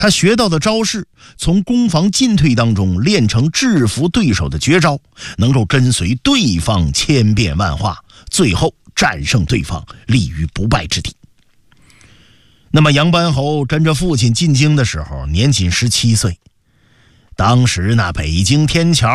他学到的招式从攻防进退当中练成制服对手的绝招，能够跟随对方千变万化，最后战胜对方，立于不败之地。那么杨班侯跟着父亲进京的时候年仅17岁，当时那北京天桥